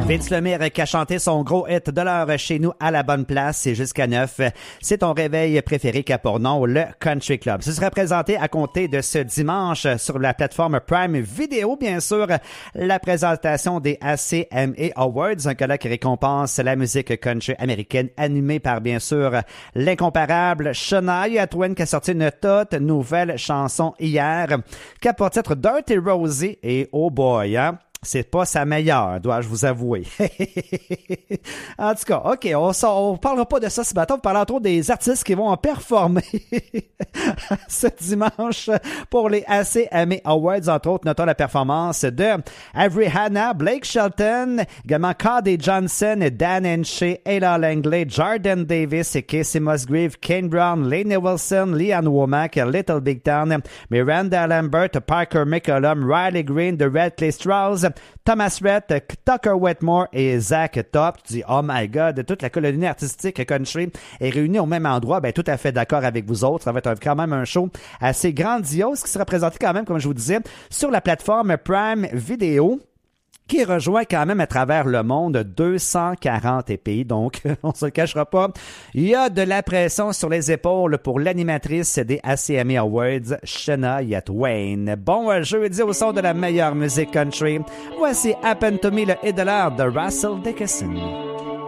Vince Lemire qui a chanté son gros hit de l'heure chez nous à la bonne place, c'est jusqu'à 9. C'est ton réveil préféré qui a pour nom le Country Club. Ce sera présenté à compter de ce dimanche sur la plateforme Prime Video, bien sûr, la présentation des ACMA Awards, un gala qui récompense la musique country américaine animée par, bien sûr, l'incomparable Shania Twain qui a sorti une toute nouvelle chanson hier qui a pour titre Dirty Rosie et oh boy, hein? C'est pas sa meilleure, dois-je vous avouer. En tout cas, OK, on parlera pas de ça ce matin, on parlera trop des artistes qui vont en performer ce dimanche pour les ACMA Awards, entre autres, notons la performance de Avery Hanna, Blake Shelton, également Cody Johnson, Dan Henshey, Ayla Langley, Jordan Davis, Casey Musgrave, Kane Brown, Lainey Wilson, Leanne Womack, Little Big Town, Miranda Lambert, Parker McCollum, Riley Green, The Red Clay Strauss, Thomas Rhett, Tucker Wetmore et Zach Top. Tu dis, oh my God, toute la colonie artistique country est réunie au même endroit. Ben, tout à fait d'accord avec vous autres. Ça va être quand même un show assez grandiose qui sera présenté quand même, comme je vous disais, sur la plateforme Prime Video, qui rejoint quand même à travers le monde 240 pays. Donc, on se le cachera pas. Il y a de la pression sur les épaules pour l'animatrice des ACMA Awards, Shania Twain. Bon jeudi au son de la meilleure musique country. Voici Happen to Me, le hit de l'heure de Russell Dickinson.